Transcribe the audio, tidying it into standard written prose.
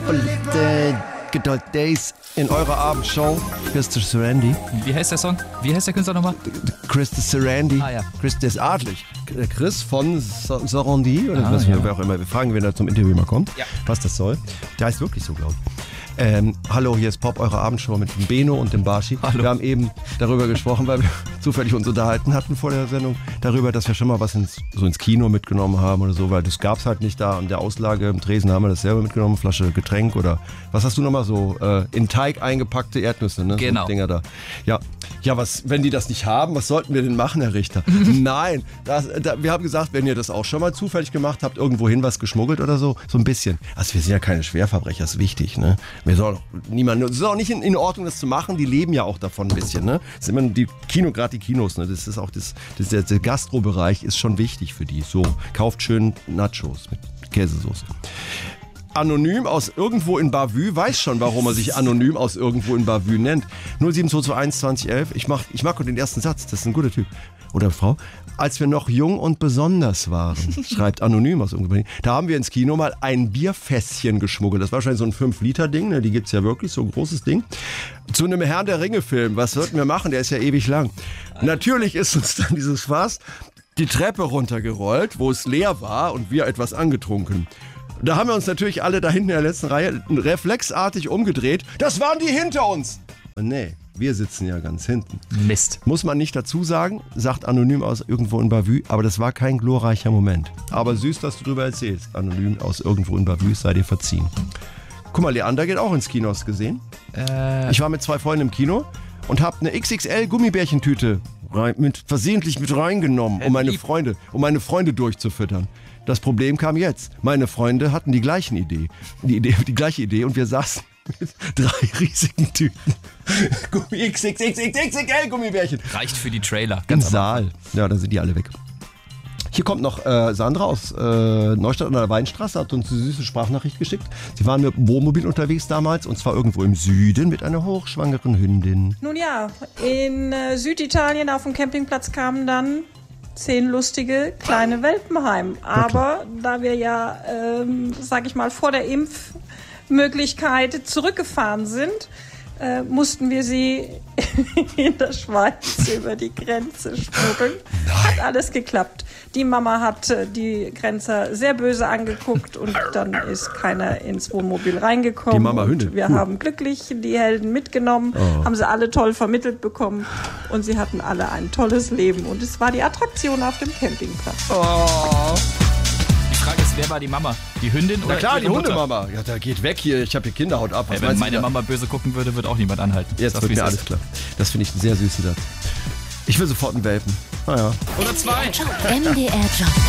und Good Old Days in eurer Abendshow. Christopher Sarandi. Wie heißt der Song? Wie heißt der Künstler nochmal? Christopher Sarandi. Ah ja. Chris, der ist adlig. Chris von Sarandi oder was wir auch immer. Wir fragen, wenn er zum Interview mal kommt, was das soll. Der heißt wirklich so, glaube ich. Hallo, hier ist Pop, eure Abendshow mit dem Beno und dem Barshi. Hallo. Wir haben eben darüber gesprochen, weil wir zufällig uns unterhalten hatten vor der Sendung, darüber, dass wir schon mal was ins Kino mitgenommen haben oder so, weil das gab es halt nicht da. Und der Auslage im Tresen haben wir das selber mitgenommen, Flasche Getränk oder was hast du nochmal so? In Teig eingepackte Erdnüsse, ne? Genau. So Dinger da. Ja, was, wenn die das nicht haben, was sollten wir denn machen, Herr Richter? Nein, wir haben gesagt, wenn ihr das auch schon mal zufällig gemacht habt, irgendwohin was geschmuggelt oder so ein bisschen. Also wir sind ja keine Schwerverbrecher, ist wichtig, ne? Es ist auch nicht in Ordnung, das zu machen, die leben ja auch davon ein bisschen, ne? Das sind immer gerade die Kinos, ne? Das ist auch der Gastrobereich ist schon wichtig für die. So, kauft schön Nachos mit Käsesoße. Anonym aus irgendwo in Bavü, weiß schon, warum er sich anonym aus irgendwo in Bavü nennt. 07221 2011. Ich mag den ersten Satz, das ist ein guter Typ. Oder Frau. Als wir noch jung und besonders waren, schreibt anonym aus irgendwo. Da haben wir ins Kino mal ein Bierfässchen geschmuggelt. Das war wahrscheinlich so ein 5-Liter-Ding, ne? Die gibt's ja wirklich, so ein großes Ding. Zu einem Herrn der Ringe-Film. Was sollten wir machen? Der ist ja ewig lang. Natürlich ist uns dann dieses Fass die Treppe runtergerollt, wo es leer war und wir etwas angetrunken. Da haben wir uns natürlich alle da hinten in der letzten Reihe reflexartig umgedreht. Das waren die hinter uns. Nee, wir sitzen ja ganz hinten. Mist. Muss man nicht dazu sagen, sagt anonym aus irgendwo in Bavü, aber das war kein glorreicher Moment. Aber süß, dass du drüber erzählst. Anonym aus irgendwo in Bavü, sei dir verziehen. Guck mal, Leander geht auch ins Kino, hast du gesehen? Ich war mit 2 Freunden im Kino und habe eine XXL Gummibärchentüte versehentlich mit reingenommen, um meine Freunde durchzufüttern. Das Problem kam jetzt. Meine Freunde hatten die gleiche Idee und wir saßen mit 3 riesigen Tüten XXL Gummibärchen. Reicht für die Trailer. Im Saal. Ja, dann sind die alle weg. Hier kommt noch Sandra aus Neustadt an der Weinstraße, hat uns eine süße Sprachnachricht geschickt. Sie waren mit Wohnmobil unterwegs damals und zwar irgendwo im Süden mit einer hochschwangeren Hündin. Nun ja, in Süditalien auf dem Campingplatz kamen dann 10 lustige kleine Welpen heim. Aber da wir ja, sag ich mal, vor der Impfmöglichkeit zurückgefahren sind, mussten wir sie in der Schweiz über die Grenze schmuggeln. Hat alles geklappt. Die Mama hat die Grenzer sehr böse angeguckt und dann ist keiner ins Wohnmobil reingekommen. Die Mama Hündin. Wir haben glücklich die Helden mitgenommen, haben sie alle toll vermittelt bekommen und sie hatten alle ein tolles Leben. Und es war die Attraktion auf dem Campingplatz. Oh. Die Frage ist, wer war die Mama? Die Hündin oder Na klar, die ihre Mutter? Hundemama. Ja, da geht weg hier. Ich habe hier Kinderhaut ab. Wenn meine Mama böse gucken würde, wird auch niemand anhalten. Jetzt wird mir alles klar. Das finde ich einen sehr süßen Satz. Ich will sofort einen Welpen. Naja. Oder 2. MDR Job.